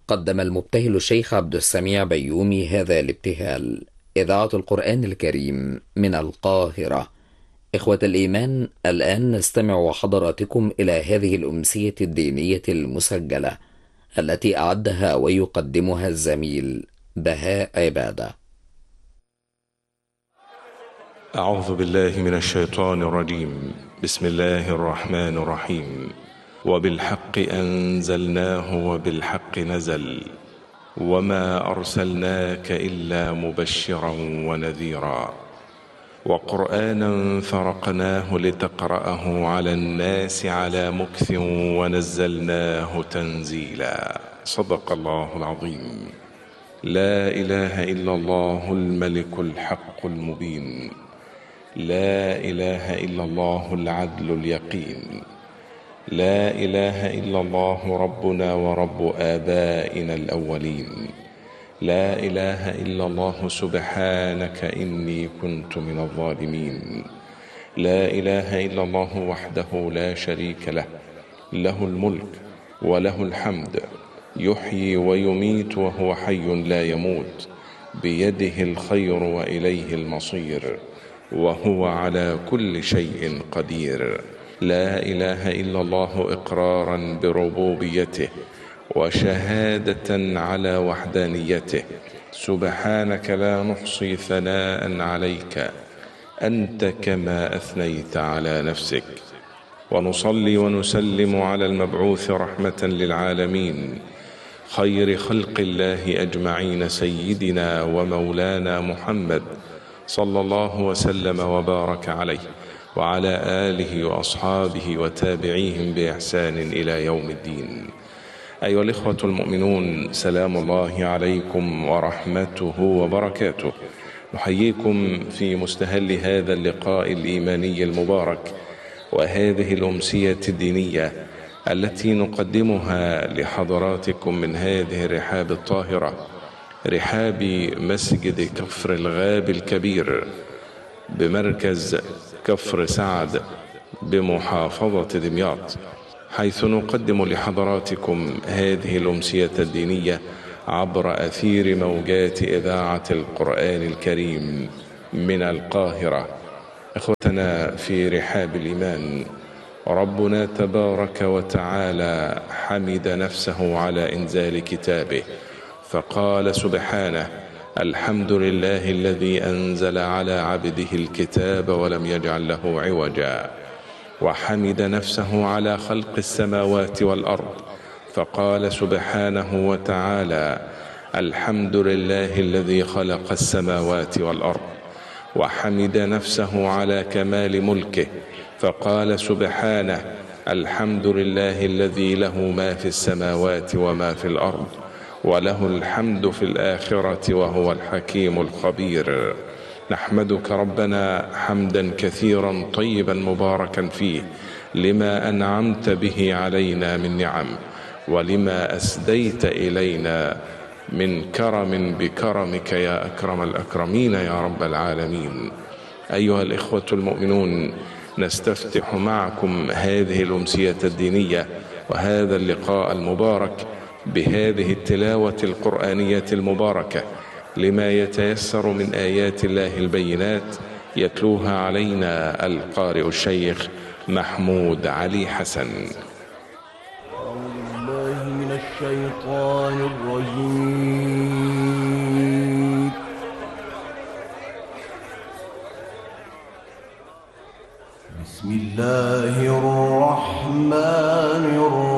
قدم المبتهل الشيخ عبد السميع بيومي هذا الابتهال. إذاعة القرآن الكريم من القاهرة. إخوة الإيمان، الآن نستمع حضراتكم إلى هذه الأمسية الدينية المسجلة التي أعدها ويقدمها الزميل بهاء عبادة. أعوذ بالله من الشيطان الرجيم. بسم الله الرحمن الرحيم. وبالحق أنزلناه وبالحق نزل وما أرسلناك إلا مبشرا ونذيرا وقرآنا فرقناه لتقرأه على الناس على مكث ونزلناه تنزيلا. صدق الله العظيم. لا إله إلا الله الملك الحق المبين. لا إله إلا الله العدل اليقين. لا إله إلا الله ربنا ورب آبائنا الأولين. لا إله إلا الله سبحانك إني كنت من الظالمين. لا إله إلا الله وحده لا شريك له، له الملك وله الحمد، يحيي ويميت وهو حي لا يموت، بيده الخير وإليه المصير، وهو على كل شيء قدير. لا إله إلا الله إقرارا بربوبيته وشهادة على وحدانيته. سبحانك لا نحصي ثناء عليك أنت كما أثنيت على نفسك. ونصلي ونسلم على المبعوث رحمة للعالمين، خير خلق الله أجمعين، سيدنا ومولانا محمد صلى الله وسلم وبارك عليه وعلى آله وأصحابه وتابعيهم بإحسان إلى يوم الدين. أيها الإخوة المؤمنون، سلام الله عليكم ورحمته وبركاته. نحييكم في مستهل هذا اللقاء الإيماني المبارك وهذه الأمسية الدينية التي نقدمها لحضراتكم من هذه الرحاب الطاهرة، رحاب مسجد كفر الغاب الكبير بمركز كفر سعد بمحافظة دمياط، حيث نقدم لحضراتكم هذه الأمسية الدينية عبر أثير موجات إذاعة القرآن الكريم من القاهرة. إخوتنا في رحاب الإيمان، ربنا تبارك وتعالى حمد نفسه على إنزال كتابه، فقال سبحانه: الحمد لله الذي أنزل على عبده الكتاب ولم يجعل له عوجا. وحمد نفسه على خلق السماوات والأرض، فقال سبحانه وتعالى: الحمد لله الذي خلق السماوات والأرض. وحمد نفسه على كمال ملكه، فقال سبحانه: الحمد لله الذي له ما في السماوات وما في الأرض، وله الحمد في الآخرة وهو الحكيم الخبير. نحمدك ربنا حمدا كثيرا طيبا مباركا فيه، لما أنعمت به علينا من نعم، ولما أسديت إلينا من كرم بكرمك يا أكرم الأكرمين يا رب العالمين. أيها الإخوة المؤمنون، نستفتح معكم هذه الأمسية الدينية وهذا اللقاء المبارك بهذه التلاوة القرآنية المباركة لما يتيسر من آيات الله البينات، يتلوها علينا القارئ الشيخ محمود علي حسن. أعوذ بالله من الشيطان الرجيم. بسم الله الرحمن الرحيم.